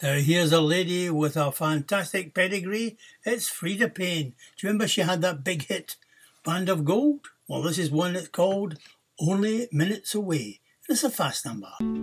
Now here's a lady with a fantastic pedigree. It's Frida Payne. Do you remember she had that big hit, Band of Gold? Well, this is one that's called Only Minutes Away. It's a fast number.